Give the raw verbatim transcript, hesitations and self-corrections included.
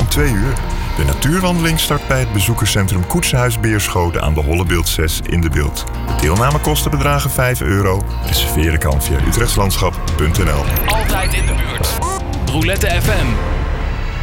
twee uur. De natuurwandeling start bij het bezoekerscentrum Koetsenhuis Beerschoten aan de Hollebeeld zes in de Beeld. De deelnamekosten bedragen vijf euro. Reserveren kan via utrechtslandschap punt n l. Altijd in de buurt. Roulette F M.